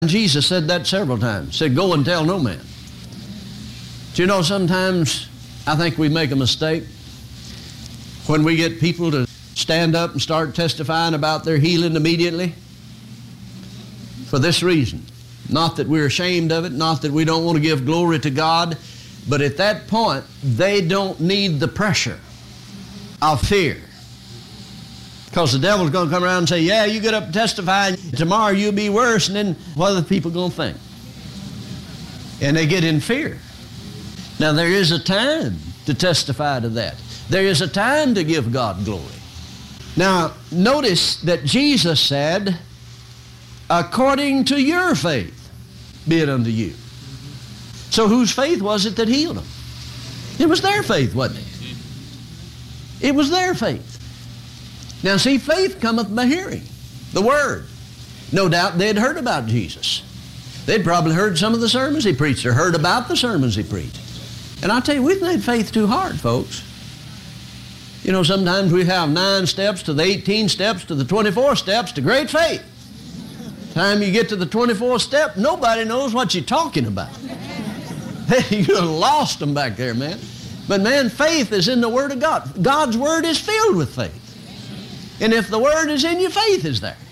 Jesus said that several times. Said, go and tell no man. Do you know, sometimes I think we make a mistake when we get people to stand up and start testifying about their healing immediately. For this reason. Not that we're ashamed of it, not that we don't want to give glory to God, but at that point, they don't need the pressure of fear. Because the devil's going to come around and say, yeah, you get up and testify, and tomorrow you'll be worse, and then what are the people going to think? And they get in fear. Now, there is a time to testify to that. There is a time to give God glory. Now, notice that Jesus said, according to your faith, be it unto you. So whose faith was it that healed them? It was their faith, wasn't it? It was their faith. Now see, faith cometh by hearing the Word. No doubt they'd heard about Jesus. They'd probably heard some of the sermons he preached or heard about the sermons he preached. And I tell you, we've made faith too hard, folks. You know, sometimes we have 9 steps to the 18 steps to the 24 steps to great faith. Time you get to the 24th step, nobody knows what you're talking about. You're lost them back there, man. But man, faith is in the Word of God. God's Word is filled with faith. And if the Word is in you, faith is there.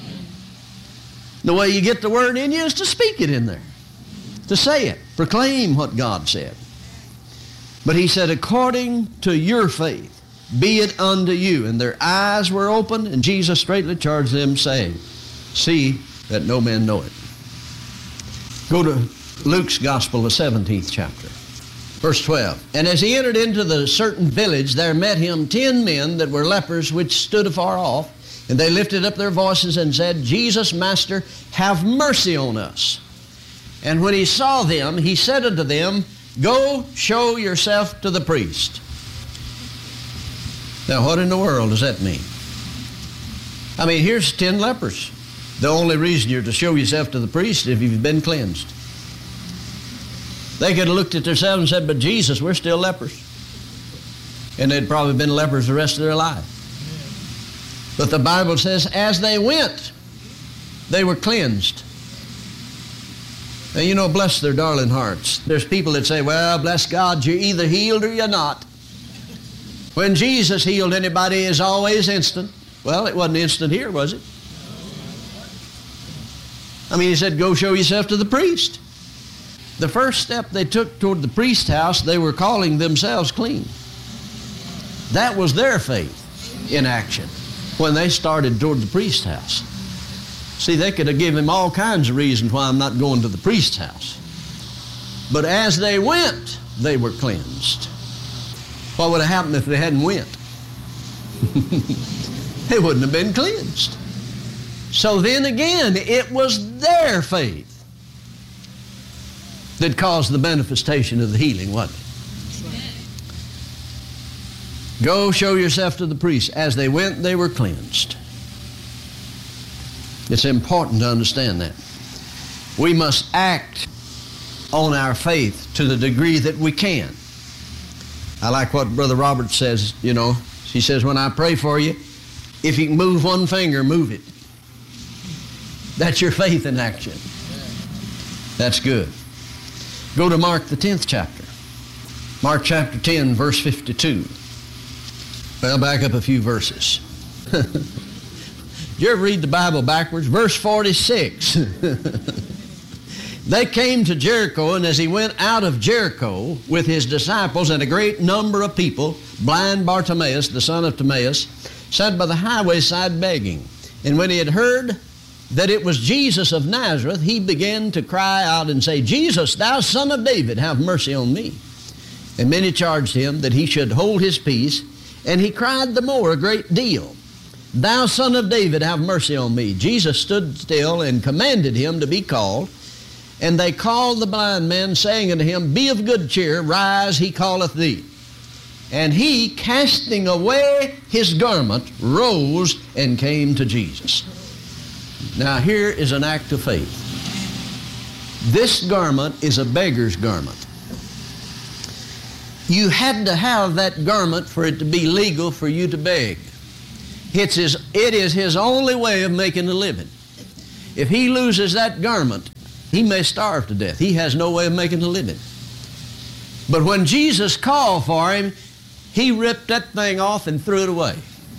The way you get the Word in you is to speak it in there. To say it. Proclaim what God said. But he said, according to your faith, be it unto you. And their eyes were opened, and Jesus straightly charged them, saying, see that no man know it. Go to Luke's Gospel, the 17th chapter, verse 12. And as he entered into the certain village, there met him 10 men that were lepers, which stood afar off. And they lifted up their voices and said, Jesus, Master, have mercy on us. And when he saw them, he said unto them, go show yourself to the priest. Now, what in the world does that mean? I mean, here's 10 lepers. The only reason you're to show yourself to the priest is if you've been cleansed. They could have looked at themselves and said, but Jesus, we're still lepers. And they'd probably been lepers the rest of their life. But the Bible says, as they went, they were cleansed. And you know, bless their darling hearts. There's people that say, well, bless God, you're either healed or you're not. When Jesus healed anybody, it's always instant. Well, it wasn't instant here, was it? I mean, he said, go show yourself to the priest. The first step they took toward the priest's house, they were calling themselves clean. That was their faith in action when they started toward the priest's house. See, they could have given him all kinds of reasons why I'm not going to the priest's house. But as they went, they were cleansed. What would have happened if they hadn't went? They wouldn't have been cleansed. So then again, it was their faith that caused the manifestation of the healing, wasn't it? Go show yourself to the priest. As they went, they were cleansed. It's important to understand that. We must act on our faith to the degree that we can. I like what Brother Robert says, you know. He says, when I pray for you, if you can move one finger, move it. That's your faith in action. That's good. Go to Mark the 10th chapter. Mark chapter 10, verse 52. Well, back up a few verses. Did you ever read the Bible backwards? Verse 46. They came to Jericho, and as he went out of Jericho with his disciples and a great number of people, blind Bartimaeus, the son of Timaeus, sat by the highway side begging. And when he had heard that it was Jesus of Nazareth, he began to cry out and say, Jesus, thou son of David, have mercy on me. And many charged him that he should hold his peace, and he cried the more a great deal, thou son of David, have mercy on me. Jesus stood still and commanded him to be called. And they called the blind man, saying unto him, be of good cheer, rise, he calleth thee. And he, casting away his garment, rose and came to Jesus. Now here is an act of faith. This garment is a beggar's garment. You had to have that garment for it to be legal for you to beg. It is his only way of making a living. if he loses that garment, he may starve to death. He has no way of making a living. But when Jesus called for him, he ripped that thing off and threw it away.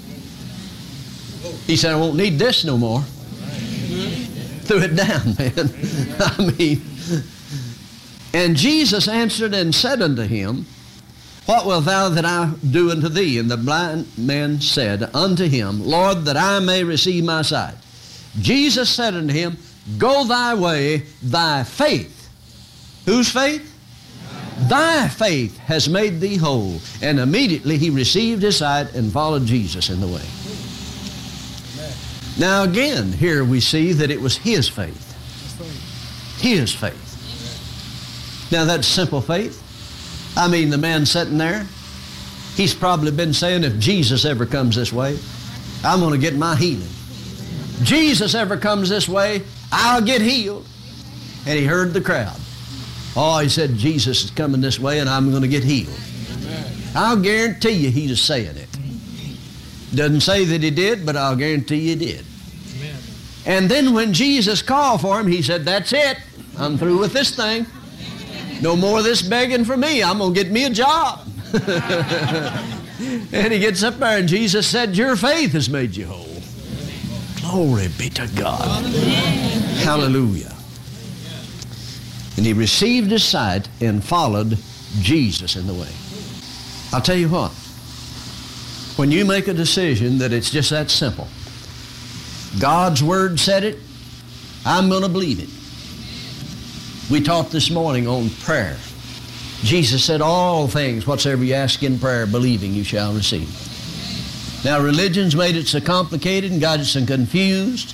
He said, I won't need this no more. Threw it down, man. I mean, and Jesus answered and said unto him, what wilt thou that I do unto thee? And the blind man said unto him, Lord, that I may receive my sight. Jesus said unto him, go thy way, thy faith. Whose faith? Thy faith has made thee whole. And immediately he received his sight and followed Jesus in the way. Now again, here we see that it was his faith. His faith. Now that's simple faith. I mean, the man sitting there, he's probably been saying, if Jesus ever comes this way, I'm going to get my healing. Jesus ever comes this way, I'll get healed. And he heard the crowd. Oh, he said, Jesus is coming this way and I'm going to get healed. I'll guarantee you he was saying it. Doesn't say that he did, but I'll guarantee you he did. And then when Jesus called for him, he said, that's it. I'm through with this thing. No more of this begging for me. I'm going to get me a job. And he gets up there and Jesus said, your faith has made you whole. Glory be to God. Hallelujah. And he received his sight and followed Jesus in the way. I'll tell you what. When you make a decision that it's just that simple, God's Word said it, I'm going to believe it. We taught this morning on prayer. Jesus said, all things, whatsoever you ask in prayer, believing you shall receive. Now, religion's made it so complicated and got it so confused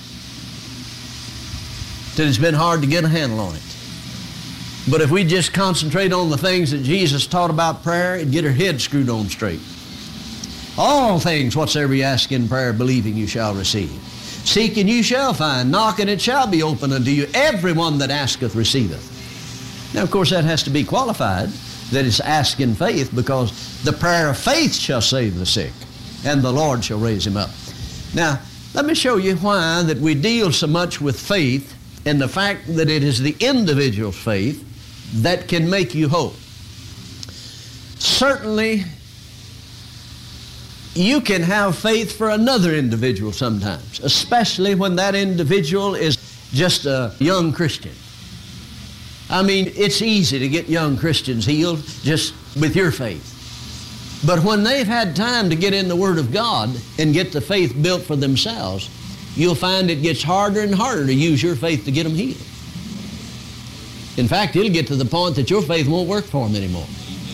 that it's been hard to get a handle on it. But if we just concentrate on the things that Jesus taught about prayer, it'd get our head screwed on straight. All things, whatsoever you ask in prayer, believing you shall receive. Seeking you shall find, knocking it shall be opened unto you. Everyone that asketh receiveth. Now, of course, that has to be qualified, that it's asked in faith, because the prayer of faith shall save the sick, and the Lord shall raise him up. Now, let me show you why that we deal so much with faith and the fact that it is the individual's faith that can make you whole. Certainly, you can have faith for another individual sometimes, especially when that individual is just a young Christian. I mean, it's easy to get young Christians healed just with your faith. But when they've had time to get in the Word of God and get the faith built for themselves, you'll find it gets harder and harder to use your faith to get them healed. In fact, it'll get to the point that your faith won't work for them anymore.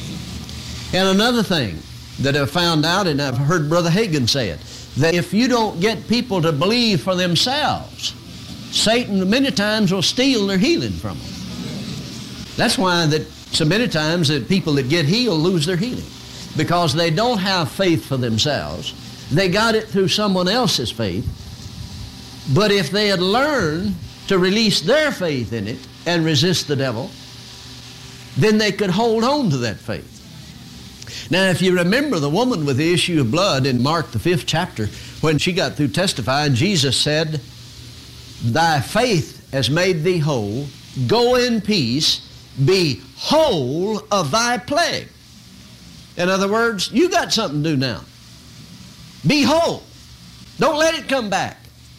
And another thing that I've found out, and I've heard Brother Hagin say it, that if you don't get people to believe for themselves, Satan many times will steal their healing from them. That's why that so many times that people that get healed lose their healing, because they don't have faith for themselves. They got it through someone else's faith. But if they had learned to release their faith in it and resist the devil, then they could hold on to that faith. Now, if you remember the woman with the issue of blood in Mark the 5th chapter, when she got through testifying, Jesus said, thy faith has made thee whole. Go in peace. Be whole of thy plague. In other words, you got something to do now. Be whole. Don't let it come back.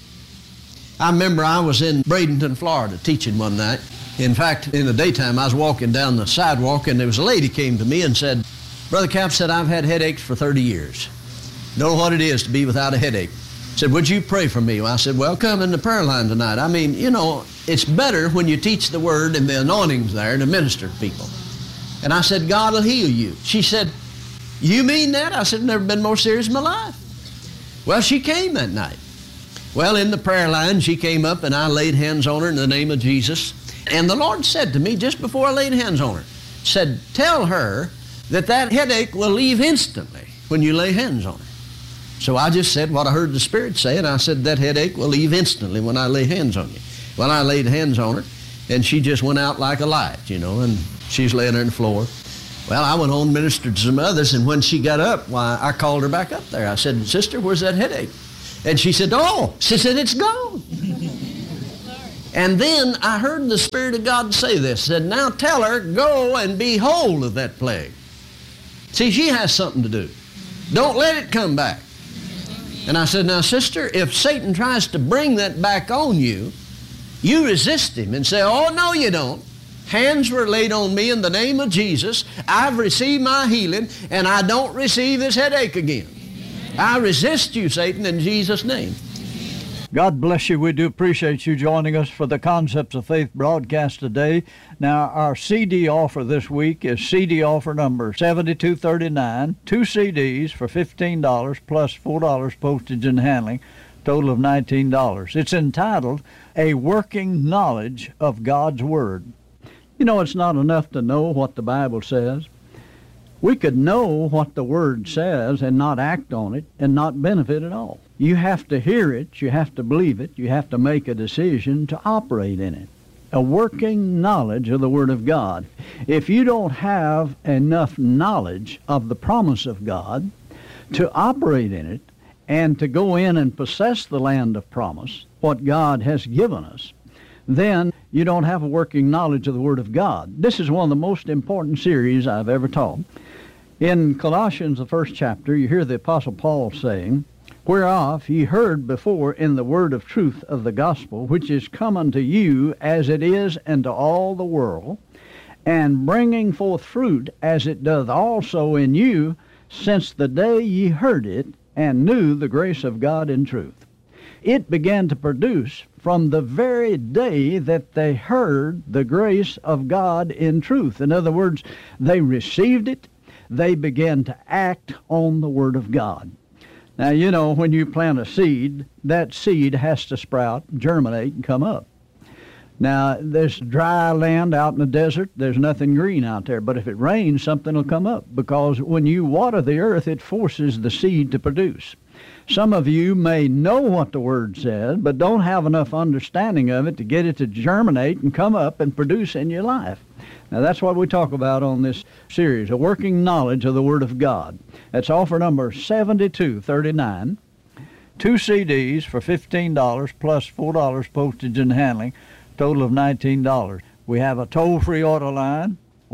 I remember I was in Bradenton, Florida, teaching one night. In fact, in the daytime, I was walking down the sidewalk, and there was a lady came to me and said, Brother Cap said, I've had headaches for 30 years. Don't know what it is to be without a headache. Said, would you pray for me? Well, I said, well, come in the prayer line tonight. I mean, you know, it's better when you teach the Word and the anointing's there to minister to people. And I said, God will heal you. She said, you mean that? I said, never been more serious in my life. Well, she came that night. Well, in the prayer line, she came up and I laid hands on her in the name of Jesus. And the Lord said to me just before I laid hands on her, said, tell her that that headache will leave instantly when you lay hands on her. So I just said what I heard the Spirit say, and I said that headache will leave instantly when I lay hands on you. Well, I laid hands on her, and she just went out like a light, you know, and she's laying there on the floor. Well, I went on and ministered to some others, and when she got up, why, I called her back up there. I said, sister, where's that headache? And she said, oh, she said, it's gone. And then I heard the Spirit of God say this, said, now tell her, go and be whole of that plague. See, she has something to do. Don't let it come back. And I said, now sister, if Satan tries to bring that back on you, you resist him and say, oh, no, you don't. Hands were laid on me in the name of Jesus. I've received my healing, and I don't receive this headache again. I resist you, Satan, in Jesus' name. God bless you. We do appreciate you joining us for the Concepts of Faith broadcast today. Now, our CD offer this week is CD offer number 7239, 2 CDs for $15 plus $4 postage and handling, total of $19. It's entitled, A Working Knowledge of God's Word. You know, it's not enough to know what the Bible says. We could know what the Word says and not act on it and not benefit at all. You have to hear it, you have to believe it, you have to make a decision to operate in it. A working knowledge of the Word of God. If you don't have enough knowledge of the promise of God to operate in it and to go in and possess the land of promise, what God has given us, then you don't have a working knowledge of the Word of God. This is one of the most important series I've ever taught. In Colossians, the 1st chapter, you hear the Apostle Paul saying, whereof ye heard before in the word of truth of the gospel, which is come unto you as it is unto all the world, and bringing forth fruit as it doth also in you, since the day ye heard it, and knew the grace of God in truth. It began to produce from the very day that they heard the grace of God in truth. In other words, they received it, they began to act on the Word of God. Now, you know, when you plant a seed, that seed has to sprout, germinate, and come up. Now, there's dry land out in the desert. There's nothing green out there. But if it rains, something will come up, because when you water the earth, it forces the seed to produce. Some of you may know what the Word says, but don't have enough understanding of it to get it to germinate and come up and produce in your life. Now, that's what we talk about on this series, a working knowledge of the Word of God. That's offer number 7239, 2 CDs for $15 plus $4 postage and handling, total of $19. We have a toll-free order line,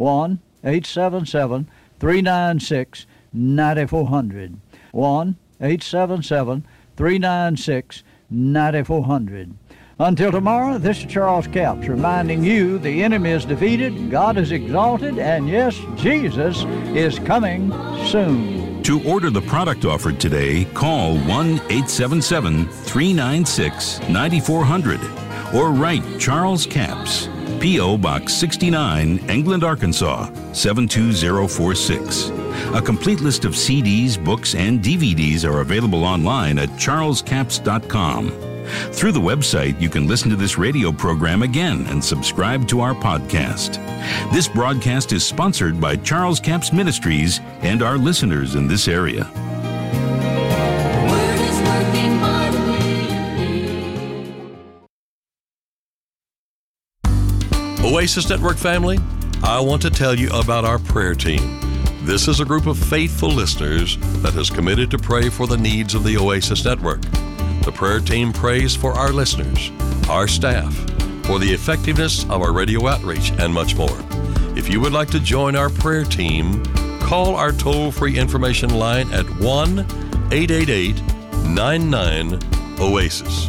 1-877-396-9400, 1-877-396-9400. Until tomorrow, this is Charles Capps reminding you the enemy is defeated, God is exalted, and yes, Jesus is coming soon. To order the product offered today, call 1-877-396-9400 or write Charles Capps, P.O. Box 69, England, Arkansas, 72046. A complete list of CDs, books, and DVDs are available online at charlescapps.com. Through the website, you can listen to this radio program again and subscribe to our podcast. This broadcast is sponsored by Charles Capps Ministries and our listeners in this area. Oasis Network family, I want to tell you about our prayer team. This is a group of faithful listeners that has committed to pray for the needs of the Oasis Network. The prayer team prays for our listeners, our staff, for the effectiveness of our radio outreach, and much more. If you would like to join our prayer team, call our toll-free information line at 1-888-99-OASIS.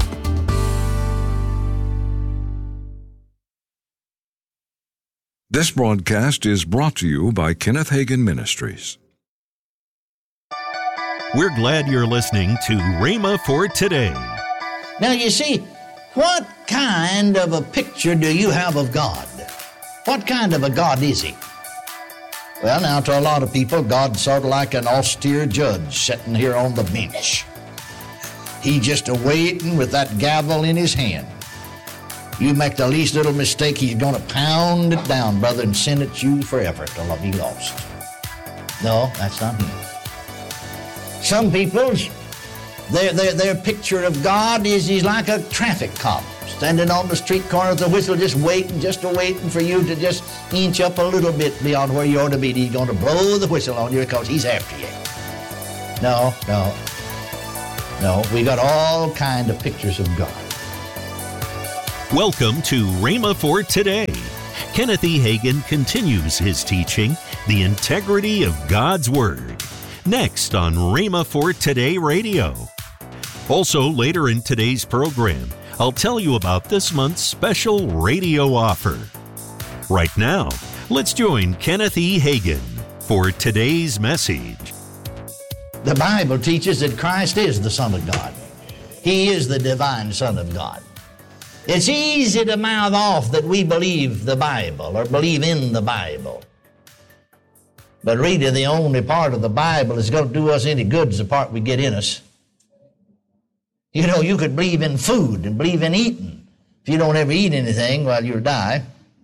This broadcast is brought to you by Kenneth Hagin Ministries. We're glad you're listening to Rhema for Today. Now, you see, what kind of a picture do you have of God? What kind of a God is He? Well, now, to a lot of people, God's sort of like an austere judge sitting here on the bench. He just a-waiting with that gavel in his hand. You make the least little mistake, He's going to pound it down, brother, and send it to you forever till I'll be lost. No, that's not Him. Some people's, their picture of God is He's like a traffic cop standing on the street corner with the whistle, just waiting for you to just inch up a little bit beyond where you ought to be. He's going to blow the whistle on you because He's after you. No. We got all kind of pictures of God. Welcome to Rhema for Today. Kenneth E. Hagin continues his teaching, The Integrity of God's Word, next on Rhema for Today Radio. Also, later in today's program, I'll tell you about this month's special radio offer. Right now, let's join Kenneth E. Hagin for today's message. The Bible teaches that Christ is the Son of God. He is the divine Son of God. It's easy to mouth off that we believe the Bible or believe in the Bible. But really, the only part of the Bible that's going to do us any good is the part we get in us. You know, you could believe in food and believe in eating. If you don't ever eat anything, well, you'll die.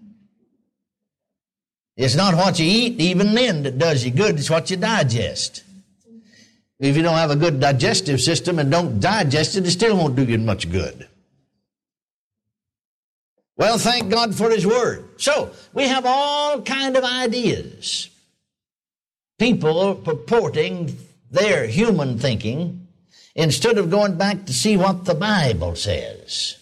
It's not what you eat, even then, that does you good. It's what you digest. If you don't have a good digestive system and don't digest it, it still won't do you much good. Well, thank God for His Word. So, we have all kind of ideas. People purporting their human thinking instead of going back to see what the Bible says.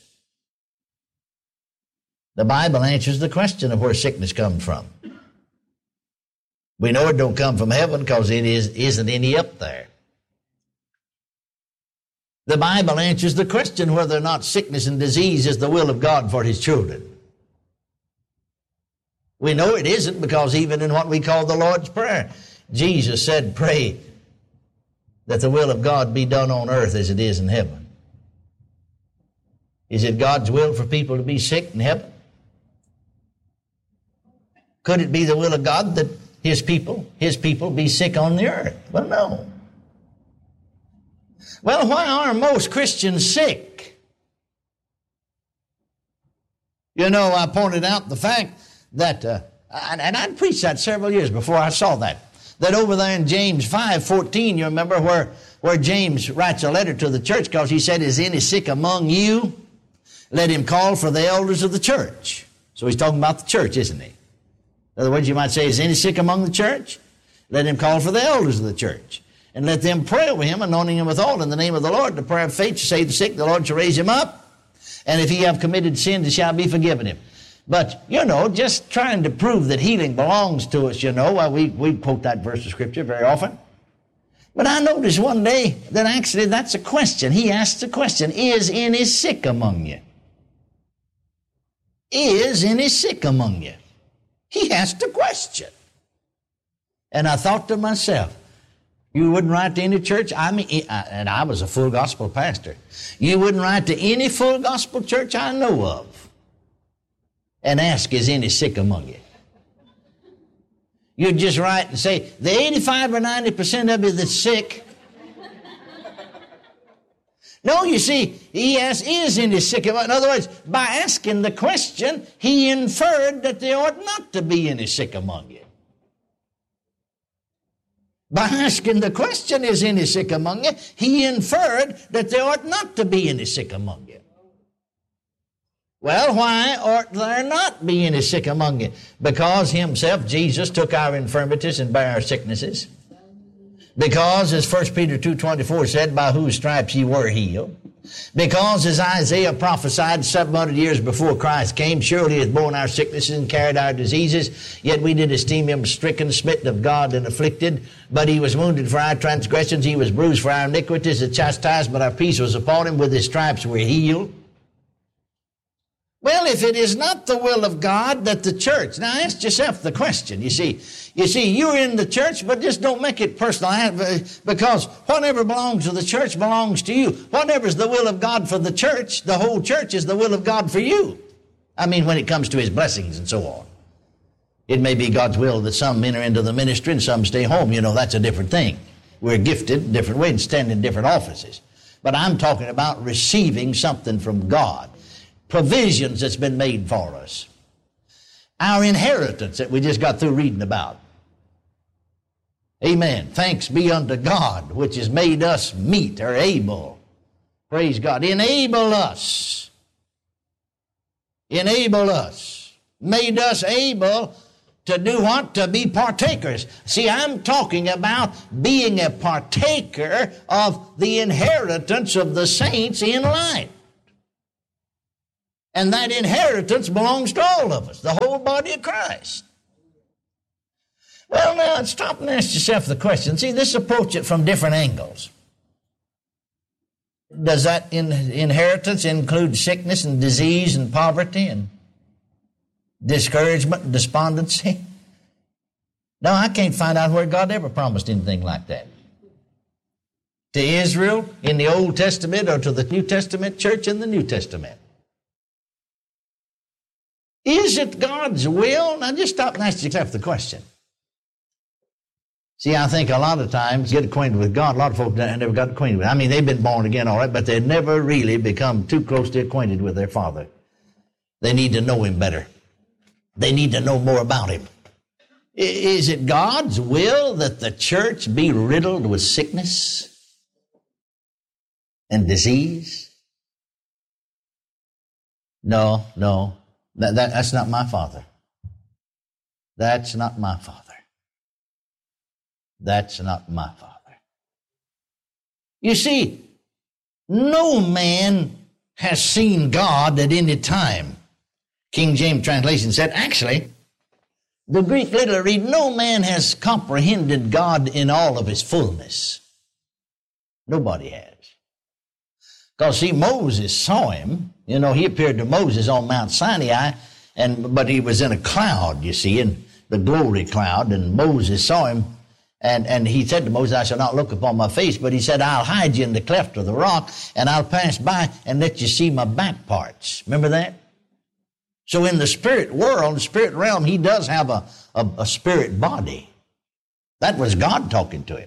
The Bible answers the question of where sickness comes from. We know it don't come from heaven because it isn't any up there. The Bible answers the question whether or not sickness and disease is the will of God for His children. We know it isn't because even in what we call the Lord's Prayer, Jesus said, pray that the will of God be done on earth as it is in heaven. Is it God's will for people to be sick in heaven? Could it be the will of God that His people be sick on the earth? Well, no. Well, why are most Christians sick? You know, I pointed out the fact that, and I'd preached that several years before I saw that over there in James 5:14, you remember where James writes a letter to the church because he said, is any sick among you? Let him call for the elders of the church. So he's talking about the church, isn't he? In other words, you might say, is any sick among the church? Let him call for the elders of the church. And let them pray over him, anointing him with oil in the name of the Lord. The prayer of faith shall save the sick, the Lord shall raise him up. And if he have committed sin, it shall be forgiven him. But, you know, just trying to prove that healing belongs to us, you know, we quote that verse of Scripture very often. But I noticed one day that actually that's a question. He asked the question, is any sick among you? Is any sick among you? He asked a question. And I thought to myself, you wouldn't write to any church? And I was a full gospel pastor. You wouldn't write to any full gospel church I know of and ask, is any sick among you? You'd just write and say, the 85 or 90% of you that's sick. No, you see, he asked, is any sick among you? In other words, by asking the question, he inferred that there ought not to be any sick among you. By asking the question, is any sick among you, he inferred that there ought not to be any sick among you. Well, why ought there not be any sick among you? Because himself, Jesus, took our infirmities and bare our sicknesses. Because, as 1 Peter 2:24 said, by whose stripes ye were healed. Because, as Isaiah prophesied 700 years before Christ came, surely he hath borne our sicknesses and carried our diseases, yet we did esteem him stricken, smitten of God, and afflicted. But he was wounded for our transgressions, he was bruised for our iniquities, the chastisement of our peace was upon him, with his stripes we're healed. Well, if it is not the will of God that the church, now ask yourself the question, you see, you're in the church, but just don't make it personal, because whatever belongs to the church belongs to you. Whatever is the will of God for the church, the whole church is the will of God for you. I mean, when it comes to His blessings and so on. It may be God's will that some enter into the ministry and some stay home. You know, that's a different thing. We're gifted in different ways and stand in different offices. But I'm talking about receiving something from God. Provisions that's been made for us. Our inheritance that we just got through reading about. Amen. Thanks be unto God, which has made us meet or able. Praise God. Enable us. Enable us. Made us able to do what? To be partakers. See, I'm talking about being a partaker of the inheritance of the saints in light. And that inheritance belongs to all of us, the whole body of Christ. Well, now, stop and ask yourself the question. See, this approach it from different angles. Does that inheritance include sickness and disease and poverty and discouragement and despondency? No, I can't find out where God ever promised anything like that. To Israel in the Old Testament or to the New Testament church in the New Testament. Is it God's will? Now just stop and ask yourself the question. See, I think a lot of times get acquainted with God. A lot of folks never got acquainted with Him. I mean, they've been born again, all right, but they've never really become too closely acquainted with their Father. They need to know Him better. They need to know more about Him. Is it God's will that the church be riddled with sickness and disease? No. That's not my Father. That's not my Father. That's not my Father. You see, no man has seen God at any time. King James translation said, actually, the Greek literally read, no man has comprehended God in all of His fullness. Nobody has. Because, see, Moses saw Him. You know, He appeared to Moses on Mount Sinai, but He was in a cloud, you see, in the glory cloud, and Moses saw Him. And He said to Moses, I shall not look upon my face, but He said, I'll hide you in the cleft of the rock, and I'll pass by and let you see my back parts. Remember that? So in the spirit world, the spirit realm, He does have a spirit body. That was God talking to Him.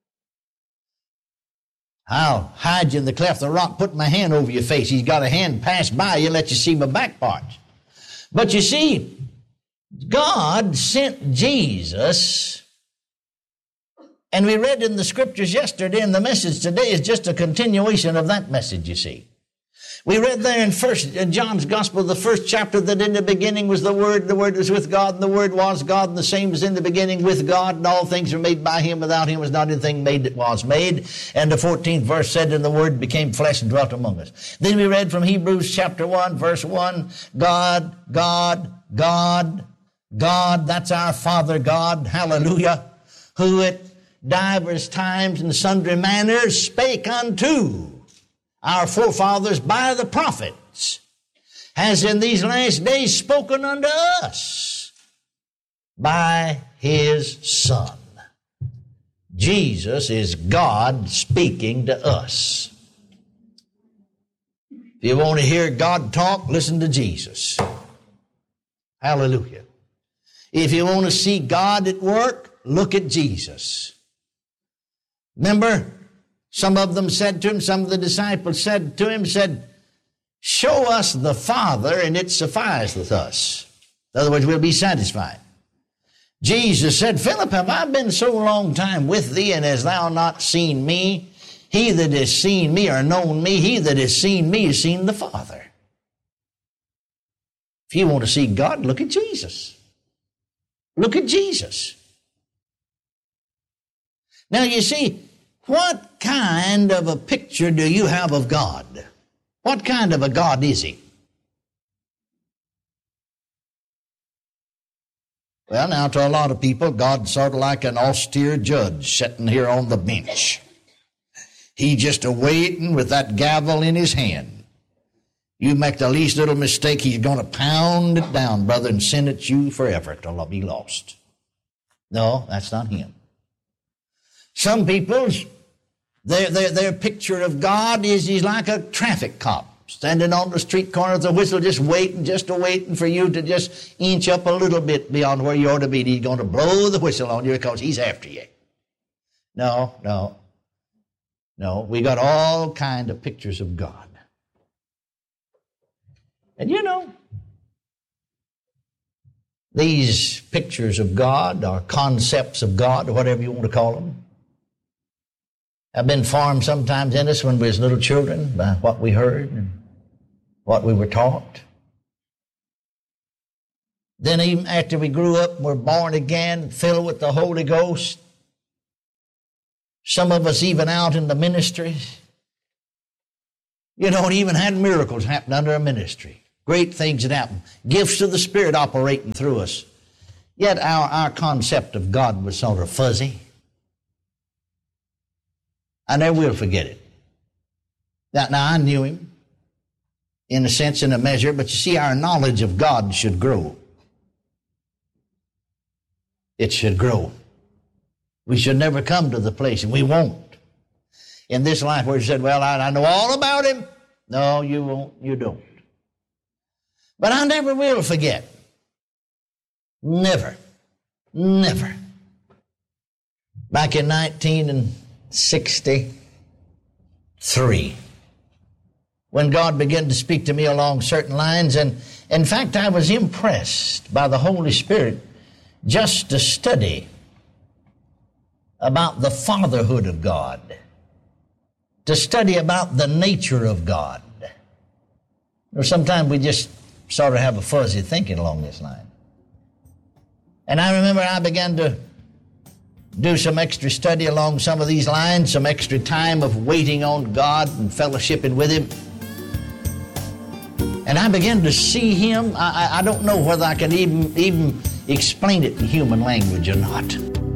I'll hide you in the cleft of the rock, put my hand over your face. He's got a hand pass by you, let you see my back parts. But you see, God sent Jesus. And we read in the scriptures yesterday, and the message today is just a continuation of that message, you see. We read there in John's Gospel, the first chapter, that in the beginning was the Word was with God, and the Word was God, and the same was in the beginning with God, and all things were made by Him. Without Him was not anything made that was made. And the 14th verse said, and the Word became flesh and dwelt among us. Then we read from Hebrews chapter 1, verse 1, God, that's our Father God, hallelujah, who at divers times and sundry manners spake unto our forefathers by the prophets, has in these last days spoken unto us by His Son. Jesus is God speaking to us. If you want to hear God talk, listen to Jesus. Hallelujah. If you want to see God at work, look at Jesus. Remember, some of them said to Him, some of the disciples said to Him, show us the Father, and it sufficeth us. In other words, we'll be satisfied. Jesus said, Philip, have I been so long time with thee, and hast thou not seen me? He that has seen me or known me, he that has seen me has seen the Father. If you want to see God, look at Jesus. Look at Jesus. Now, you see, what kind of a picture do you have of God? What kind of a God is He? Well, now, to a lot of people, God's sort of like an austere judge sitting here on the bench. He just a-waiting with that gavel in His hand. You make the least little mistake, He's going to pound it down, brother, and sentence you forever till I'll be lost. No, that's not Him. Some people's, their picture of God is He's like a traffic cop standing on the street corner with a whistle, just waiting for you to just inch up a little bit beyond where you ought to be. He's going to blow the whistle on you because He's after you. No. We got all kind of pictures of God. And you know, these pictures of God, or concepts of God, or whatever you want to call them, have been formed sometimes in us when we was little children by what we heard and what we were taught. Then even after we grew up and were born again, filled with the Holy Ghost, some of us even out in the ministry, you know, and even had miracles happen under a ministry. Great things that happen. Gifts of the Spirit operating through us. Yet our concept of God was sort of fuzzy. I never will forget it. Now I knew Him, in a sense, in a measure, but you see, our knowledge of God should grow. It should grow. We should never come to the place, and we won't, in this life where you said, well, I know all about Him. No, you won't. You don't. But I never will forget. Never. Never. Back in 1963, when God began to speak to me along certain lines, and in fact I was impressed by the Holy Spirit just to study about the fatherhood of God, to study about the nature of God. Or sometimes we just sort of have a fuzzy thinking along this line. And I remember I began to do some extra study along some of these lines, some extra time of waiting on God and fellowshipping with Him. And I began to see Him. I don't know whether I can even explain it in human language or not.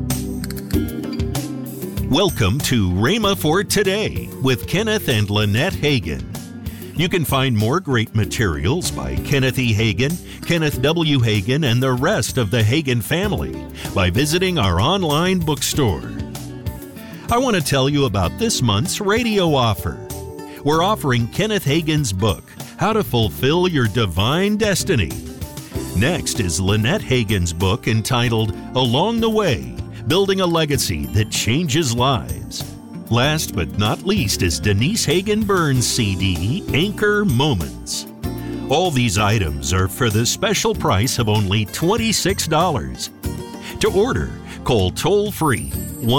Welcome to Rhema for Today with Kenneth and Lynette Hagin. You can find more great materials by Kenneth E. Hagin, Kenneth W. Hagin, and the rest of the Hagin family by visiting our online bookstore. I want to tell you about this month's radio offer. We're offering Kenneth Hagin's book, How to Fulfill Your Divine Destiny. Next is Lynette Hagin's book entitled Along the Way, Building a Legacy That Changes Lives. Last but not least is Denise Hagin Burns' CD, Anchor Moments. All these items are for the special price of only $26. To order, call toll-free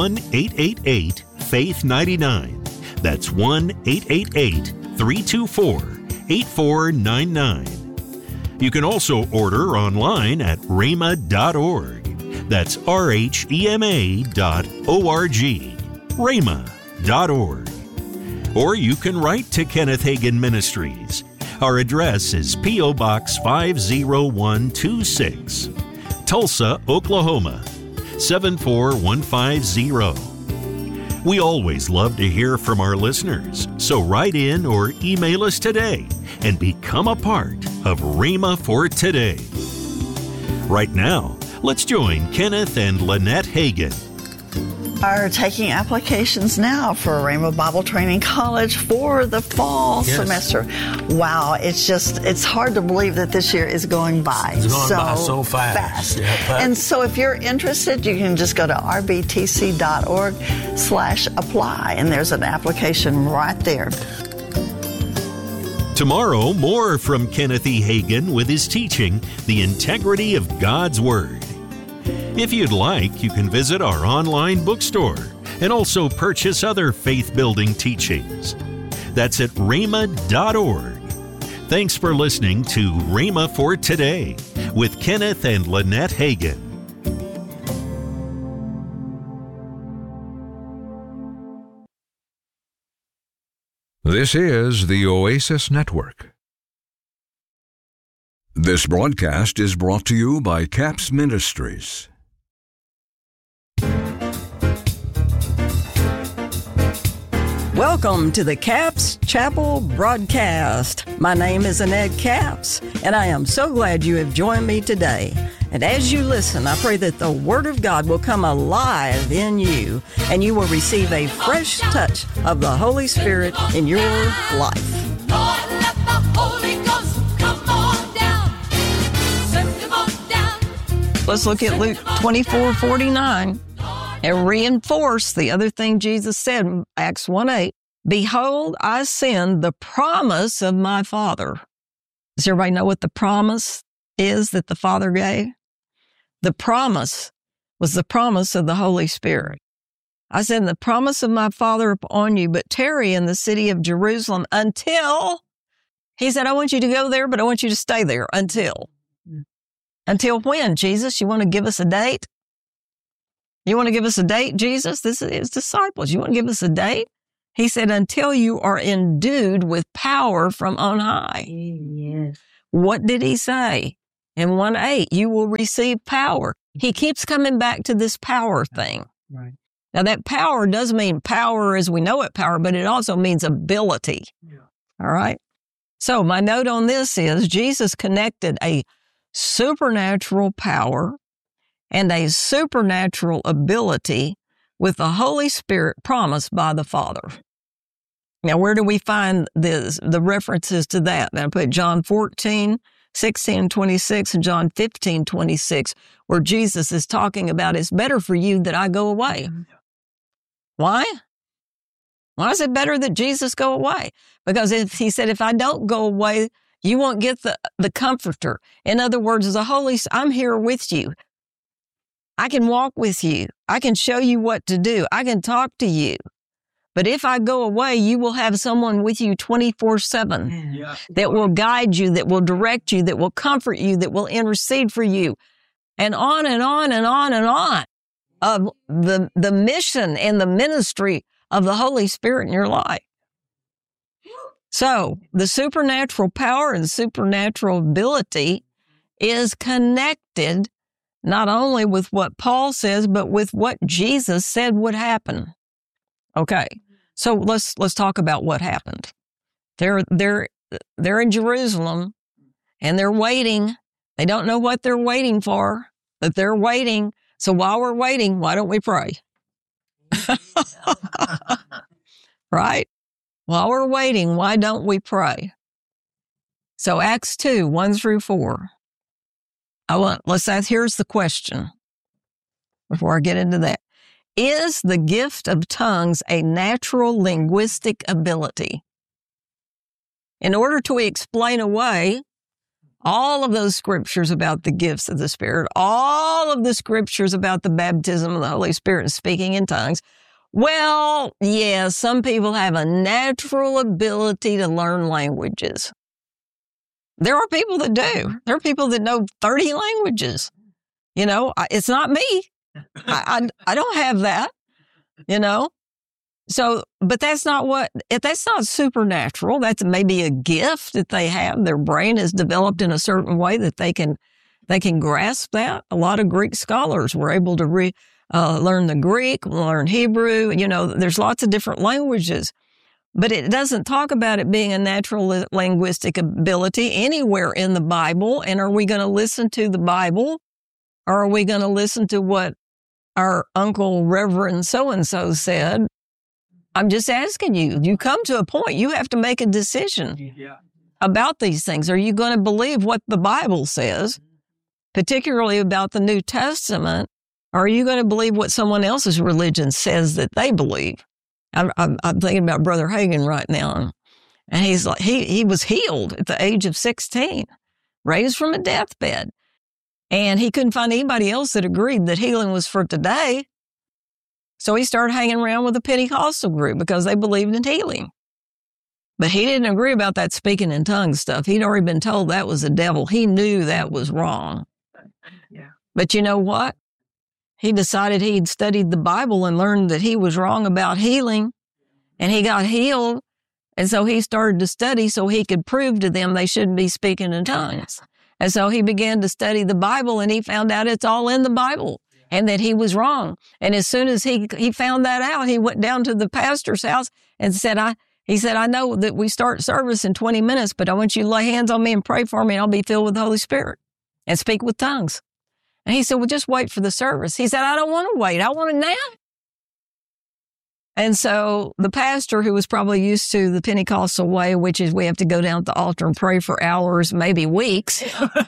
1-888-FAITH-99. That's 1-888-324-8499. You can also order online at rhema.org. That's rhema.org. rhema.org. Or you can write to Kenneth Hagin Ministries. Our address is P.O. Box 50126, Tulsa, Oklahoma 74150. We always love to hear from our listeners, so write in or email us today and become a part of Rhema for Today. Right now, let's join Kenneth and Lynette Hagin. Are taking applications now for Rhema Bible Training College for the fall semester. Wow, it's hard to believe that this year is going by. It's going by so fast. Yeah, and so if you're interested, you can just go to rbtc.org/apply, and there's an application right there. Tomorrow, more from Kenneth E. Hagin with his teaching, The Integrity of God's Word. If you'd like, you can visit our online bookstore and also purchase other faith-building teachings. That's at rhema.org. Thanks for listening to Rhema for Today with Kenneth and Lynette Hagin. This is the Oasis Network. This broadcast is brought to you by CAPS Ministries. Welcome to the Capps Chapel broadcast. My name is Annette Capps, and I am so glad you have joined me today. And as you listen, I pray that the Word of God will come alive in you, and you will receive a fresh touch of the Holy Spirit in your life. Lord, let the Holy Ghost come on down. Send him on down. Let's look at Luke 24:49. And reinforce the other thing Jesus said in Acts 1:8. Behold, I send the promise of my Father. Does everybody know what the promise is that the Father gave? The promise was the promise of the Holy Spirit. I send the promise of my Father upon you, but tarry in the city of Jerusalem until, he said, I want you to go there, but I want you to stay there until. Until when, Jesus? You want to give us a date? You want to give us a date, Jesus? This is his disciples. You want to give us a date? He said, until you are endued with power from on high. Yes. What did he say? In 1:8, you will receive power. He keeps coming back to this power thing. Right. Now, that power does mean power as we know it, power, but it also means ability. Yeah. All right? So my note on this is Jesus connected a supernatural power and a supernatural ability with the Holy Spirit promised by the Father. Now, where do we find the references to that? I put John 14:16-26 and John 15:26, where Jesus is talking about it's better for you that I go away. Why? Why is it better that Jesus go away? Because he said, if I don't go away, you won't get the comforter. In other words, I'm here with you. I can walk with you. I can show you what to do. I can talk to you. But if I go away, you will have someone with you 24/7 that will guide you, that will direct you, that will comfort you, that will intercede for you, and on and on and on and on of the mission and the ministry of the Holy Spirit in your life. So the supernatural power and supernatural ability is connected not only with what Paul says, but with what Jesus said would happen. Okay, so let's talk about what happened. They're in Jerusalem, and they're waiting. They don't know what they're waiting for, but they're waiting. So while we're waiting, why don't we pray? Right? While we're waiting, why don't we pray? So Acts 2:1-4. Here's the question before I get into that. Is the gift of tongues a natural linguistic ability? In order to explain away all of those scriptures about the gifts of the Spirit, all of the scriptures about the baptism of the Holy Spirit and speaking in tongues, well, yeah, some people have a natural ability to learn languages. There are people that do. There are people that know 30 languages. You know, it's not me. I don't have that, you know. So, but that's not supernatural. That's maybe a gift that they have. Their brain is developed in a certain way that they can grasp that. A lot of Greek scholars were able to learn the Greek, learn Hebrew. You know, there's lots of different languages, but it doesn't talk about it being a natural linguistic ability anywhere in the Bible. And are we going to listen to the Bible, or are we going to listen to what our Uncle Reverend so-and-so said? I'm just asking you. You come to a point, you have to make a decision about these things. Are you going to believe what the Bible says, particularly about the New Testament? Or are you going to believe what someone else's religion says that they believe? I'm thinking about Brother Hagin right now. And he's like, he was healed at the age of 16, raised from a deathbed. And he couldn't find anybody else that agreed that healing was for today. So he started hanging around with a Pentecostal group because they believed in healing. But he didn't agree about that speaking in tongues stuff. He'd already been told that was the devil. He knew that was wrong. Yeah. But you know what? He decided he'd studied the Bible and learned that he was wrong about healing, and he got healed. And so he started to study so he could prove to them they shouldn't be speaking in tongues. And so he began to study the Bible, and he found out it's all in the Bible and that he was wrong. And as soon as he found that out, he went down to the pastor's house and said, I know that we start service in 20 minutes, but I want you to lay hands on me and pray for me, and I'll be filled with the Holy Spirit and speak with tongues. And he said, well, just wait for the service. He said, I don't want to wait. I want it now. And so the pastor, who was probably used to the Pentecostal way, which is we have to go down to the altar and pray for hours, maybe weeks.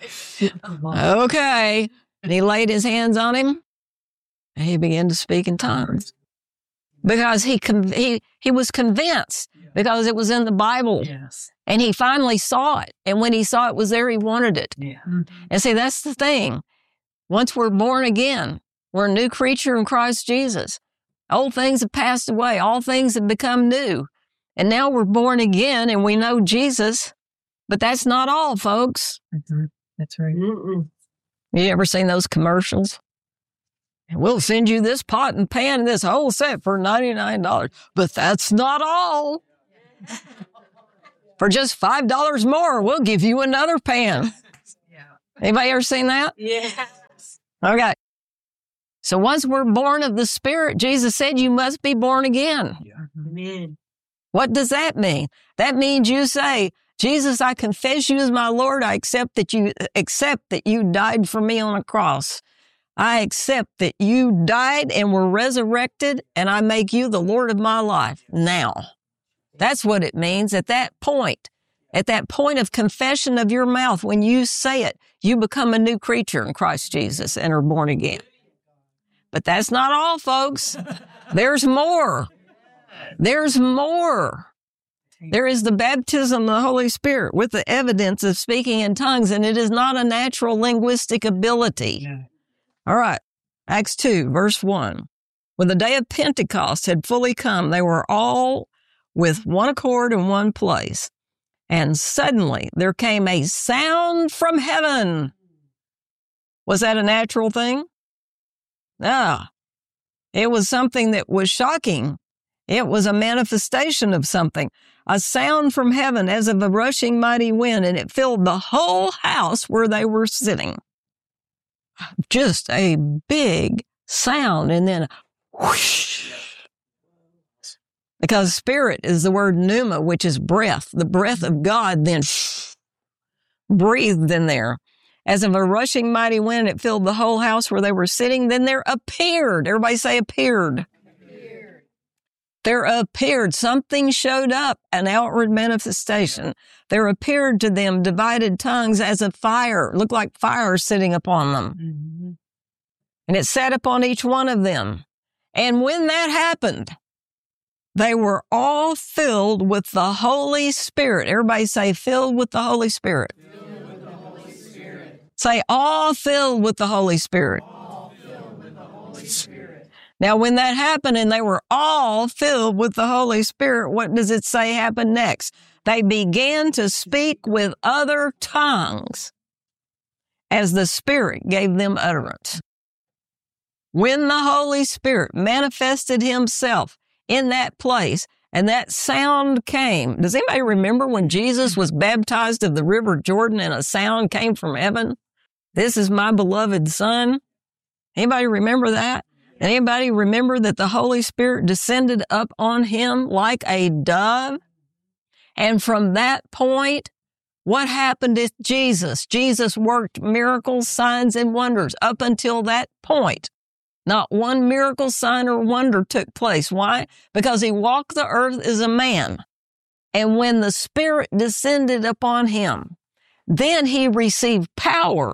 Okay. And he laid his hands on him, and he began to speak in tongues. Because he was convinced, because it was in the Bible. Yes. And he finally saw it. And when he saw it was there, he wanted it. Yeah. And see, that's the thing. Once we're born again, we're a new creature in Christ Jesus. Old things have passed away. All things have become new. And now we're born again and we know Jesus. But that's not all, folks. Mm-hmm. That's right. You ever seen those commercials? We'll send you this pot and pan and this whole set for $99. But that's not all. For just $5 more, we'll give you another pan. Anybody ever seen that? Yes. Okay. So once we're born of the Spirit, Jesus said you must be born again. Amen. What does that mean? That means you say, Jesus, I confess you as my Lord. I accept that you died for me on a cross. I accept that you died and were resurrected, and I make you the Lord of my life now. That's what it means at that point. At that point of confession of your mouth, when you say it, you become a new creature in Christ Jesus and are born again. But that's not all, folks. There's more. There's more. There is the baptism of the Holy Spirit with the evidence of speaking in tongues, and it is not a natural linguistic ability. All right, Acts 2, verse 1. When the day of Pentecost had fully come, they were all with one accord in one place. And suddenly there came a sound from heaven. Was that a natural thing? No. It was something that was shocking. It was a manifestation of something. A sound from heaven as of a rushing mighty wind, and it filled the whole house where they were sitting. Just a big sound, and then whoosh. Because spirit is the word pneuma, which is breath. The breath of God then breathed in there. As of a rushing mighty wind, it filled the whole house where they were sitting. Then there appeared. Everybody say appeared. There appeared. Something showed up, an outward manifestation. There appeared to them divided tongues as of fire. Looked like fire sitting upon them. Mm-hmm. And it sat upon each one of them. And when that happened, they were all filled with the Holy Spirit. Everybody say, filled with the Holy Spirit. Filled with the Holy Spirit. Say, all filled with the Holy Spirit. All filled with the Holy Spirit. Now, when that happened and they were all filled with the Holy Spirit, what does it say happened next? They began to speak with other tongues as the Spirit gave them utterance. When the Holy Spirit manifested himself in that place, and that sound came. Does anybody remember when Jesus was baptized of the river Jordan and a sound came from heaven? This is my beloved Son. Anybody remember that? Anybody remember that the Holy Spirit descended up on him like a dove? And from that point, what happened to Jesus? Jesus worked miracles, signs, and wonders up until that point. Not one miracle, sign, or wonder took place. Why? Because he walked the earth as a man. And when the Spirit descended upon him, then he received power.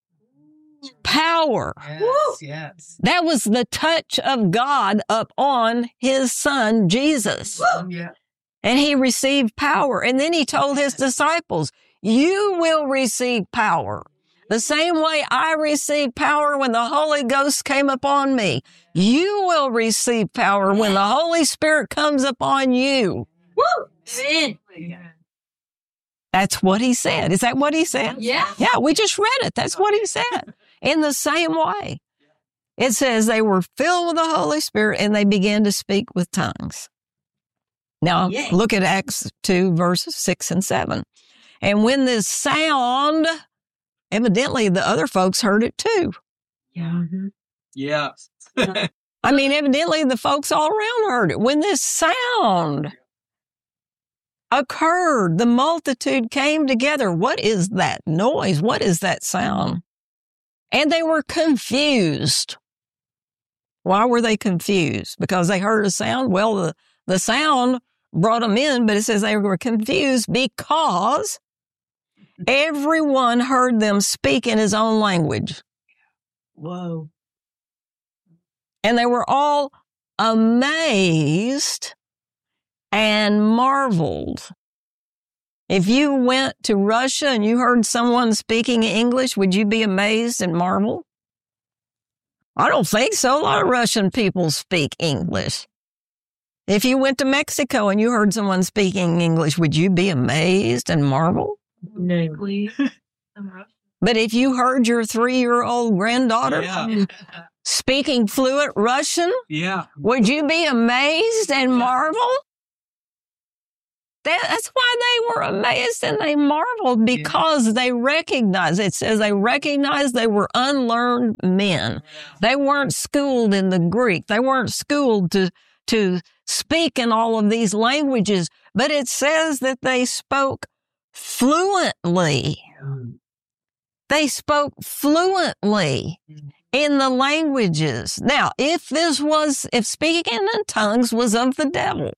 Power. Yes, yes. That was the touch of God upon his Son, Jesus. Yeah. And he received power. And then he told his disciples, you will receive power. The same way I received power when the Holy Ghost came upon me, you will receive power when the Holy Spirit comes upon you. Woo! That's what he said. Is that what he said? Yeah. Yeah, we just read it. That's what he said. In the same way, it says they were filled with the Holy Spirit and they began to speak with tongues. Now, look at Acts 2, verses 6 and 7. And when this sound, evidently the other folks heard it too. Yeah. Mm-hmm. Yeah. I mean, evidently the folks all around heard it. When this sound occurred, the multitude came together. What is that noise? What is that sound? And they were confused. Why were they confused? Because they heard a sound? Well, the sound brought them in, but it says they were confused because everyone heard them speak in his own language. Whoa. And they were all amazed and marveled. If you went to Russia and you heard someone speaking English, would you be amazed and marvel? I don't think so. A lot of Russian people speak English. If you went to Mexico and you heard someone speaking English, would you be amazed and marvel? No, please. But if you heard your 3-year-old granddaughter speaking fluent Russian, would you be amazed and marvel? That's why they were amazed and they marveled, because they recognized, it says they recognized they were unlearned men. They weren't schooled in the Greek. They weren't schooled to speak in all of these languages, but it says that they spoke fluently. They spoke fluently in the languages. Now, if speaking in tongues was of the devil,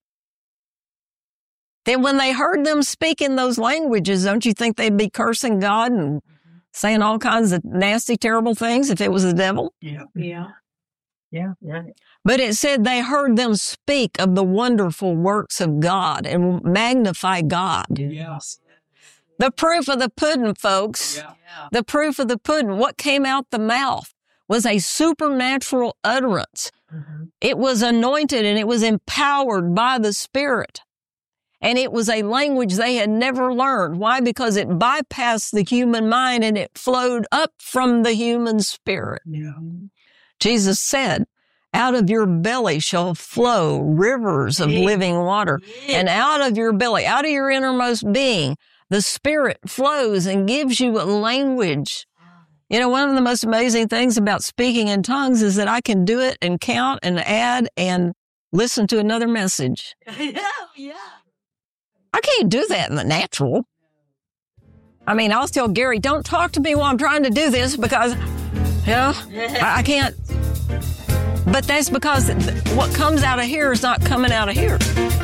then when they heard them speak in those languages, don't you think they'd be cursing God and saying all kinds of nasty, terrible things if it was the devil? Yeah. Right. But it said they heard them speak of the wonderful works of God and magnify God. Yes. The proof of the pudding, folks. Yeah. The proof of the pudding. What came out the mouth was a supernatural utterance. Mm-hmm. It was anointed and it was empowered by the Spirit. And it was a language they had never learned. Why? Because it bypassed the human mind and it flowed up from the human spirit. Yeah. Jesus said, out of your belly shall flow rivers of living water. And out of your belly, out of your innermost being, the Spirit flows and gives you a language. You know, one of the most amazing things about speaking in tongues is that I can do it and count and add and listen to another message. Yeah. I can't do that in the natural. I mean, I'll tell Gary, don't talk to me while I'm trying to do this because, I can't. But that's because what comes out of here is not coming out of here.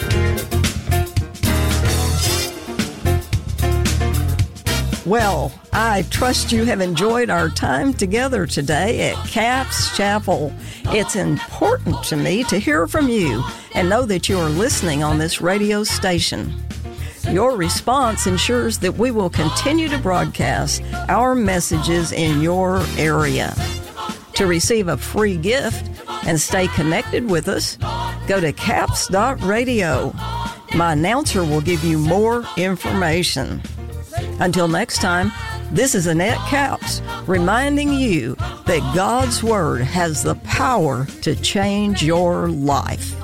Well, I trust you have enjoyed our time together today at Capps Chapel. It's important to me to hear from you and know that you are listening on this radio station. Your response ensures that we will continue to broadcast our messages in your area. To receive a free gift and stay connected with us, go to capps.radio. My announcer will give you more information. Until next time, this is Annette Capps reminding you that God's Word has the power to change your life.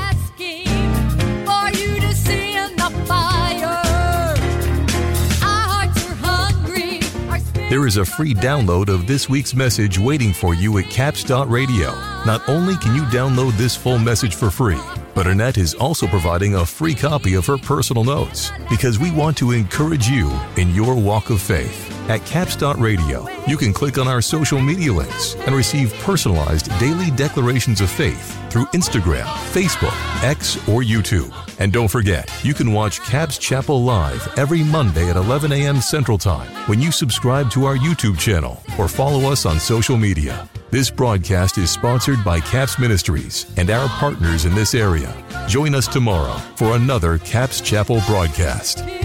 There is a free download of this week's message waiting for you at capps.radio. Not only can you download this full message for free, but Annette is also providing a free copy of her personal notes because we want to encourage you in your walk of faith. At capps.radio, you can click on our social media links and receive personalized daily declarations of faith through Instagram, Facebook, X, or YouTube. And don't forget, you can watch Capps Chapel live every Monday at 11 a.m. Central Time when you subscribe to our YouTube channel or follow us on social media. This broadcast is sponsored by Capps Ministries and our partners in this area. Join us tomorrow for another Capps Chapel broadcast.